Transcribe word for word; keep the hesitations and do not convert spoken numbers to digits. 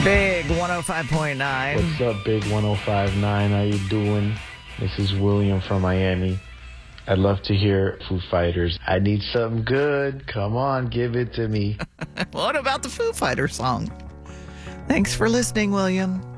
Big one oh five point nine. What's up, Big one oh five point nine? How you doing? This is William from Miami. I'd love to hear Foo Fighters. I need something good. Come on, give it to me. What about the Foo Fighters song? Thanks for listening, William.